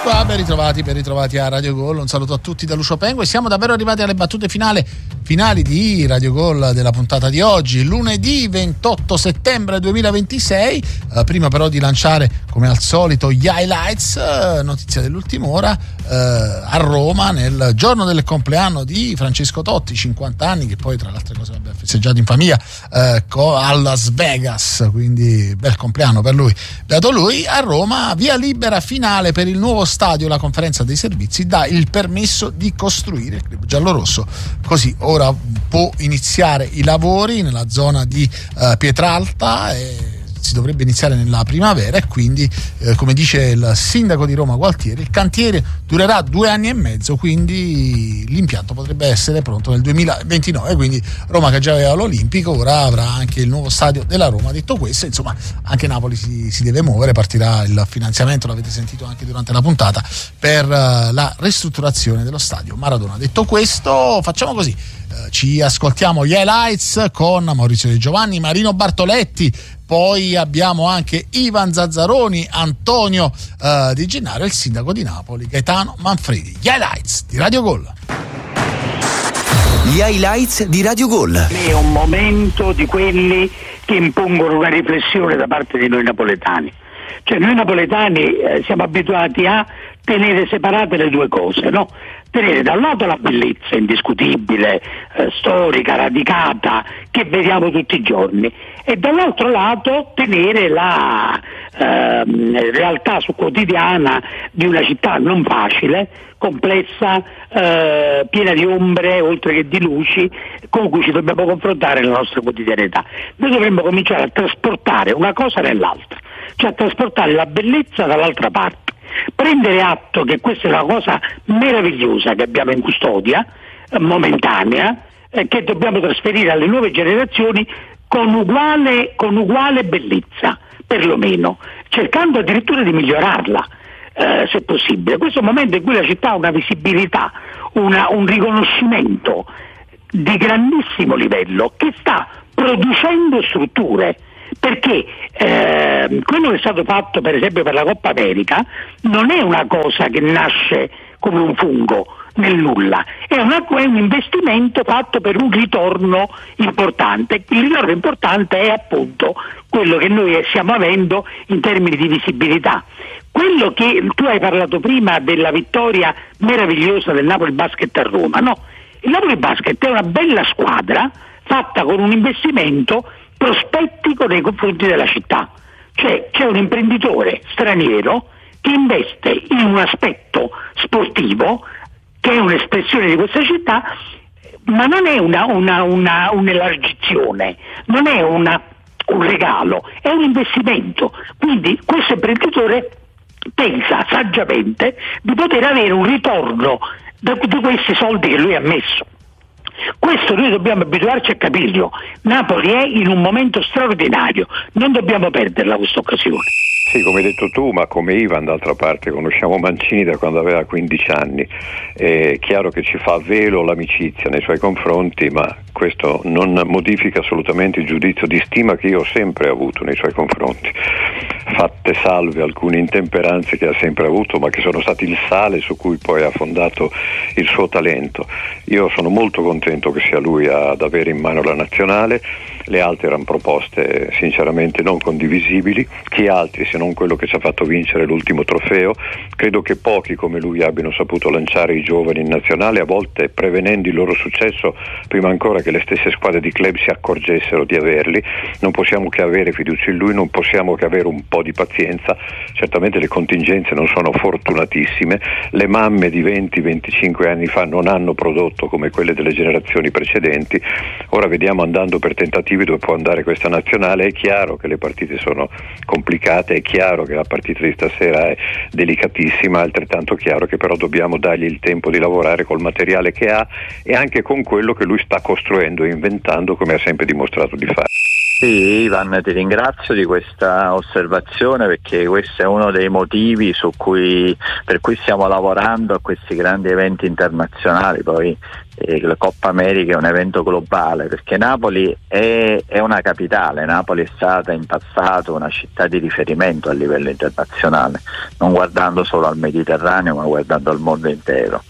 qua, ben ritrovati a Radio Gol. Un saluto a tutti da Lucio Pengue. Siamo davvero arrivati alle battute finali di Radio Gol della puntata di oggi, lunedì 28 settembre 2026. Prima però di lanciare, come al solito, gli highlights, notizia dell'ultima ora, a Roma, nel giorno del compleanno di Francesco Totti, 50 anni, che poi tra le altre cose ha festeggiato in famiglia a Las Vegas, quindi bel compleanno per lui. Beato lui. A Roma, via libera finale per il nuovo stadio. La conferenza dei servizi dà il permesso di costruire il club giallorosso, così ora può iniziare i lavori nella zona di Pietralta e si dovrebbe iniziare nella primavera, e quindi come dice il sindaco di Roma Gualtieri, il cantiere durerà 2 anni e mezzo, quindi l'impianto potrebbe essere pronto nel 2029. Quindi Roma, che già aveva l'Olimpico, ora avrà anche il nuovo stadio della Roma. Detto questo, insomma, anche Napoli si deve muovere, partirà il finanziamento, l'avete sentito anche durante la puntata, per la ristrutturazione dello stadio Maradona. Detto questo, facciamo così: ci ascoltiamo gli highlights con Maurizio De Giovanni, Marino Bartoletti, poi abbiamo anche Ivan Zazzaroni, Antonio Di Gennaro e il sindaco di Napoli Gaetano Manfredi. Gli highlights di Radio Gol. Gli highlights di Radio Gol. È un momento di quelli che impongono una riflessione da parte di noi napoletani. Cioè, noi napoletani siamo abituati a tenere separate le due cose, no? Tenere da un lato la bellezza indiscutibile, storica, radicata, che vediamo tutti i giorni, e dall'altro lato tenere la realtà quotidiana di una città non facile, complessa, piena di ombre oltre che di luci, con cui ci dobbiamo confrontare nella nostra quotidianità. Noi dovremmo cominciare a trasportare una cosa nell'altra, cioè a trasportare la bellezza dall'altra parte, prendere atto che questa è una cosa meravigliosa che abbiamo in custodia, momentanea, che dobbiamo trasferire alle nuove generazioni con uguale bellezza, perlomeno, cercando addirittura di migliorarla, se possibile. Questo è un momento in cui la città ha una visibilità, un riconoscimento di grandissimo livello, che sta producendo strutture, perché quello che è stato fatto per esempio per la Coppa America non è una cosa che nasce come un fungo nel nulla, è un investimento fatto per un ritorno importante. Il ritorno importante è appunto quello che noi stiamo avendo in termini di visibilità. Quello che tu hai parlato prima della vittoria meravigliosa del Napoli Basket a Roma, no? Il Napoli Basket è una bella squadra fatta con un investimento prospettico nei confronti della città. Cioè, c'è un imprenditore straniero che investe in un aspetto sportivo che è un'espressione di questa città, ma non è un'elargizione, non è un regalo, è un investimento. Quindi questo imprenditore pensa saggiamente di poter avere un ritorno di questi soldi che lui ha messo. Questo noi dobbiamo abituarci a capirlo. Napoli è in un momento straordinario, non dobbiamo perderla questa occasione. Sì, come hai detto tu, ma come Ivan d'altra parte, conosciamo Mancini da quando aveva 15 anni, è chiaro che ci fa velo l'amicizia nei suoi confronti, ma questo non modifica assolutamente il giudizio di stima che io ho sempre avuto nei suoi confronti, fatte salve alcune intemperanze che ha sempre avuto, ma che sono stati il sale su cui poi ha fondato il suo talento. Io sono molto contento che sia lui ad avere in mano la nazionale. Le altre erano proposte sinceramente non condivisibili, chi altri se non quello che ci ha fatto vincere l'ultimo trofeo. Credo che pochi come lui abbiano saputo lanciare i giovani in nazionale, a volte prevenendo il loro successo prima ancora che le stesse squadre di club si accorgessero di averli. Non possiamo che avere fiducia in lui, non possiamo che avere un po' di pazienza. Certamente le contingenze non sono fortunatissime, le mamme di 20-25 anni fa non hanno prodotto come quelle delle generazioni precedenti. Ora vediamo, andando per tentativi, dove può andare questa nazionale. È chiaro che le partite sono complicate, è chiaro che la partita di stasera è delicatissima, è altrettanto chiaro che però dobbiamo dargli il tempo di lavorare col materiale che ha e anche con quello che lui sta costruendo e inventando, come ha sempre dimostrato di fare. Sì, Ivan, ti ringrazio di questa osservazione, perché questo è uno dei motivi per cui stiamo lavorando a questi grandi eventi internazionali. Poi la Coppa America è un evento globale, perché Napoli è una capitale. Napoli è stata in passato una città di riferimento a livello internazionale, non guardando solo al Mediterraneo ma guardando al mondo intero.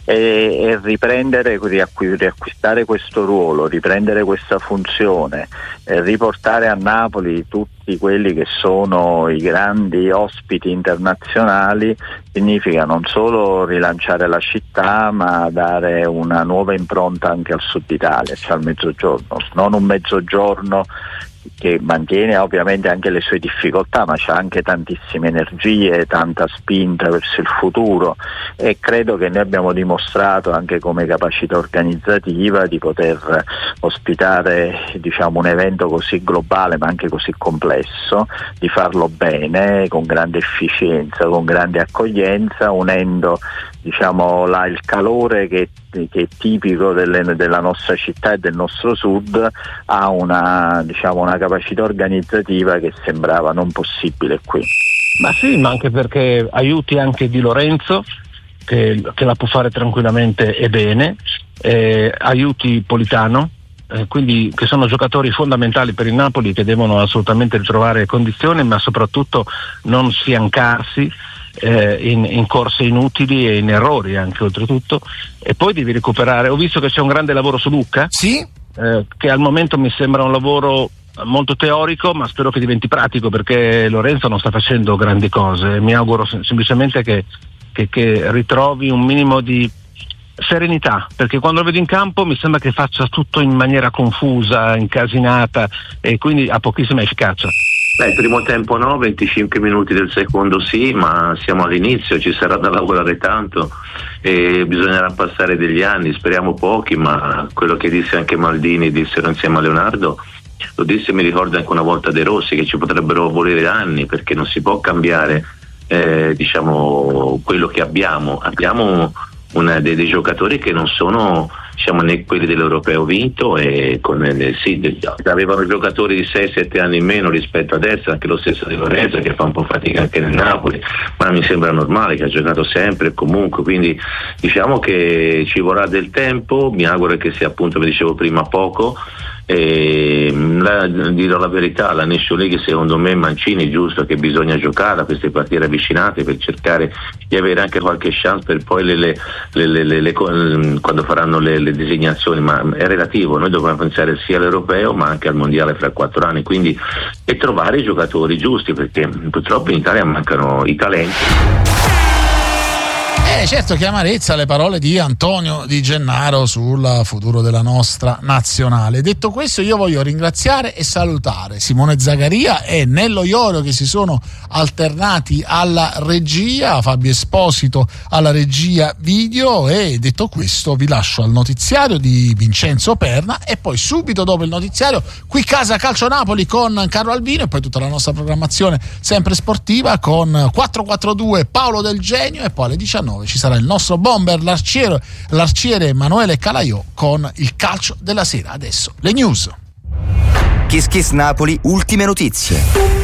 E riprendere, riacquistare questo ruolo, riprendere questa funzione, riportare a Napoli tutti quelli che sono i grandi ospiti internazionali, significa non solo rilanciare la città, ma dare una nuova impronta anche al Sud Italia, cioè al Mezzogiorno. Non un Mezzogiorno che mantiene ovviamente anche le sue difficoltà, ma c'ha anche tantissime energie, tanta spinta verso il futuro, e credo che noi abbiamo dimostrato anche come capacità organizzativa di poter ospitare, diciamo, un evento così globale ma anche così complesso, di farlo bene, con grande efficienza, con grande accoglienza, unendo, diciamo, il calore che è tipico della nostra città e del nostro sud a una capacità organizzativa che sembrava non possibile qui. Ma sì, ma anche perché aiuti anche Di Lorenzo che la può fare tranquillamente e bene, aiuti Politano, quindi che sono giocatori fondamentali per il Napoli, che devono assolutamente ritrovare condizioni, ma soprattutto non sfiancarsi in corse inutili e in errori anche oltretutto. E poi devi recuperare, ho visto che c'è un grande lavoro su Lucca, sì? Che al momento mi sembra un lavoro molto teorico, ma spero che diventi pratico, perché Lorenzo non sta facendo grandi cose. Mi auguro semplicemente che ritrovi un minimo di serenità, perché quando lo vedo in campo mi sembra che faccia tutto in maniera confusa, incasinata, e quindi ha pochissima efficacia. Il primo tempo no, 25 minuti del secondo sì, ma siamo all'inizio, ci sarà da lavorare tanto e bisognerà passare degli anni, speriamo pochi, ma quello che disse anche Maldini, dissero insieme a Leonardo, lo disse, mi ricordo anche una volta De Rossi, che ci potrebbero volere anni, perché non si può cambiare quello che abbiamo dei giocatori che non sono, diciamo, né quelli dell'Europeo vinto, e avevano giocatori di 6-7 anni in meno rispetto adesso, anche lo stesso Di Lorenzo, che fa un po' fatica anche nel Napoli, ma mi sembra normale, che ha giocato sempre comunque, quindi diciamo che ci vorrà del tempo. Mi auguro che sia, appunto, come dicevo prima, poco. Dirò la verità, la Nation League secondo me Mancini giusto che bisogna giocare a queste partite avvicinate per cercare di avere anche qualche chance per poi quando faranno le designazioni, ma è relativo, noi dobbiamo pensare sia all'Europeo ma anche al Mondiale fra 4 anni, quindi, e trovare i giocatori giusti, perché purtroppo in Italia mancano i talenti. Certo, che amarezza le parole di Antonio Di Gennaro sul futuro della nostra nazionale. Detto questo, io voglio ringraziare e salutare Simone Zagaria e Nello Iorio, che si sono alternati alla regia, Fabio Esposito alla regia video, e detto questo vi lascio al notiziario di Vincenzo Perna, e poi subito dopo il notiziario qui Casa Calcio Napoli con Carlo Albino, e poi tutta la nostra programmazione sempre sportiva con 442 Paolo Del Genio, e poi alle 19 ci sarà il nostro bomber, l'arciere Emanuele Calaiò con il calcio della sera. Adesso le news. Kiss Kiss Napoli, ultime notizie.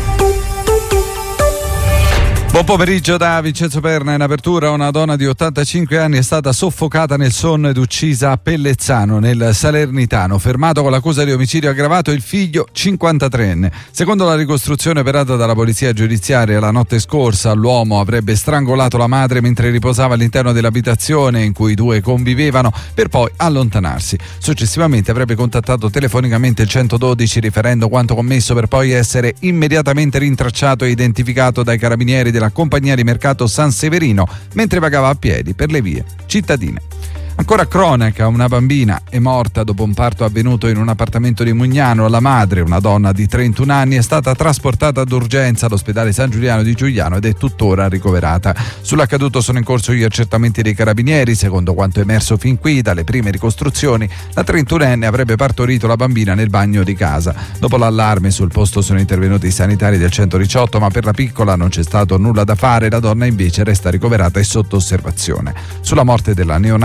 Buon pomeriggio da Vincenzo Perna. In apertura, una donna di 85 anni è stata soffocata nel sonno ed uccisa a Pellezzano, nel Salernitano. Fermato con l'accusa di omicidio aggravato il figlio 53enne. Secondo la ricostruzione operata dalla polizia giudiziaria, la notte scorsa l'uomo avrebbe strangolato la madre mentre riposava all'interno dell'abitazione in cui i due convivevano, per poi allontanarsi. Successivamente avrebbe contattato telefonicamente il 112 riferendo quanto commesso, per poi essere immediatamente rintracciato e identificato dai carabinieri della compagnia di mercato San Severino mentre vagava a piedi per le vie cittadine. Ancora cronaca, una bambina è morta dopo un parto avvenuto in un appartamento di Mugnano. La madre, una donna di 31 anni, è stata trasportata d'urgenza all'ospedale San Giuliano di Giugliano ed è tuttora ricoverata. Sull'accaduto sono in corso gli accertamenti dei carabinieri. Secondo quanto emerso fin qui dalle prime ricostruzioni, la 31enne avrebbe partorito la bambina nel bagno di casa. Dopo l'allarme sul posto sono intervenuti i sanitari del 118, ma per la piccola non c'è stato nulla da fare. La donna invece resta ricoverata e sotto osservazione. Sulla morte della neonata sono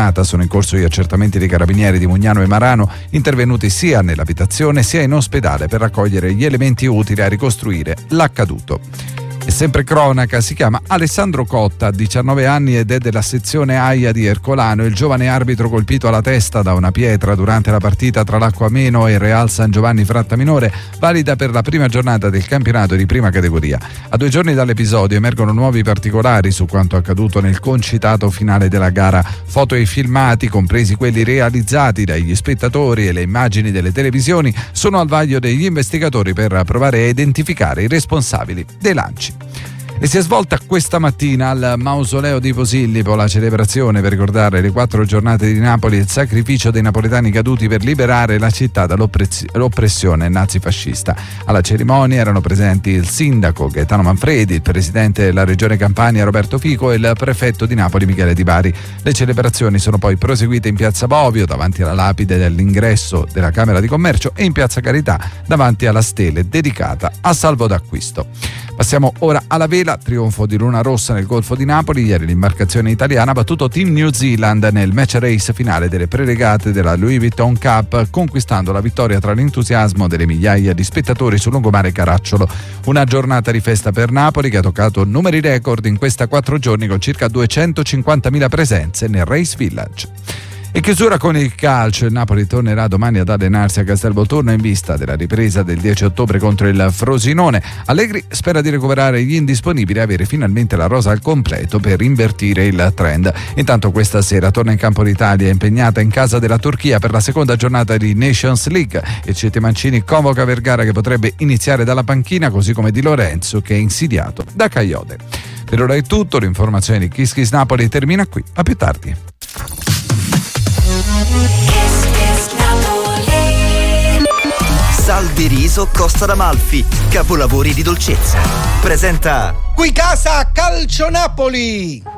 in corso gli accertamenti dei carabinieri di Mugnano e Marano, intervenuti sia nell'abitazione sia in ospedale per raccogliere gli elementi utili a ricostruire l'accaduto. E sempre cronaca, si chiama Alessandro Cotta, ha 19 anni ed è della sezione AIA di Ercolano, il giovane arbitro colpito alla testa da una pietra durante la partita tra l'Acquameno e il Real San Giovanni Frattaminore, valida per la prima giornata del campionato di prima categoria. A 2 giorni dall'episodio emergono nuovi particolari su quanto accaduto nel concitato finale della gara. Foto e filmati, compresi quelli realizzati dagli spettatori e le immagini delle televisioni, sono al vaglio degli investigatori per provare a identificare i responsabili dei lanci. E si è svolta questa mattina al Mausoleo di Posillipo la celebrazione per ricordare le 4 giornate di Napoli e il sacrificio dei napoletani caduti per liberare la città dall'oppressione nazifascista. Alla cerimonia erano presenti il sindaco Gaetano Manfredi, il presidente della regione Campania Roberto Fico e il prefetto di Napoli Michele Di Bari. Le celebrazioni sono poi proseguite in piazza Bovio davanti alla lapide dell'ingresso della Camera di Commercio e in piazza Carità davanti alla stele dedicata a Salvo d'Acquisto. Passiamo ora alla vela, trionfo di Luna Rossa nel Golfo di Napoli. Ieri l'imbarcazione italiana ha battuto Team New Zealand nel match race finale delle prelegate della Louis Vuitton Cup, conquistando la vittoria tra l'entusiasmo delle migliaia di spettatori sul lungomare Caracciolo. Una giornata di festa per Napoli che ha toccato numeri record in questa 4 giorni con circa 250.000 presenze nel Race Village. E chiusura con il calcio, il Napoli tornerà domani ad allenarsi a Castelvolturno in vista della ripresa del 10 ottobre contro il Frosinone. Allegri spera di recuperare gli indisponibili e avere finalmente la rosa al completo per invertire il trend. Intanto questa sera torna in campo l'Italia, impegnata in casa della Turchia per la seconda giornata di Nations League. Il Cete Mancini convoca Vergara che potrebbe iniziare dalla panchina, così come Di Lorenzo che è insidiato da Caiote. Per ora è tutto, l'informazione di Kiss Kiss Napoli termina qui, a più tardi. Salve riso Costa d'Amalfi, capolavori di dolcezza. Presenta Qui casa Calcio Napoli.